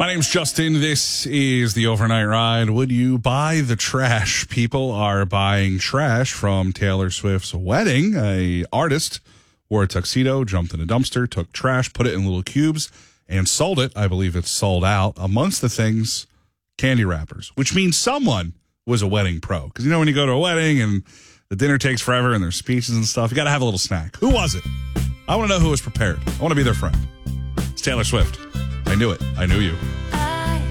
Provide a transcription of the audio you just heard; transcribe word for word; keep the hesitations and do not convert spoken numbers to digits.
My name's Justin. This is the Overnight Ride. Would you buy the trash? People are buying trash from Taylor Swift's wedding. A artist wore a tuxedo, jumped in a dumpster, took trash, put it in little cubes, and sold it. I believe it's sold out. Amongst the things, candy wrappers, which means someone was a wedding pro. Because, you know, when you go to a wedding and the dinner takes forever and there's speeches and stuff, you got to have a little snack. Who was it? I want to know who was prepared. I want to be their friend. It's Taylor Swift. I knew it. I knew you.